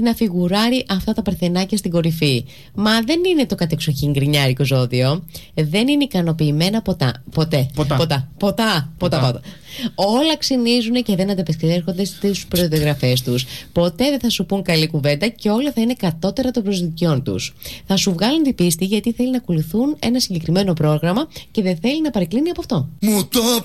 κάτι να φιγουράρει αυτά τα παρθενάκια στην κορυφή. Μα δεν είναι το κατεξοχήν γκρινιάρικο ζώδιο. Δεν είναι ικανοποιημένα ποτά. Όλα ξυνίζουν και δεν ανταπεξέρχονται στις προδιαγραφές τους. Ποτέ δεν θα σου πούν καλή κουβέντα και όλα θα είναι κατώτερα των προσδοκιών τους. Θα σου βγάλουν την πίστη γιατί θέλει να ακολουθούν ένα συγκεκριμένο πρόγραμμα και δεν θέλει να παρεκκλίνει από αυτό.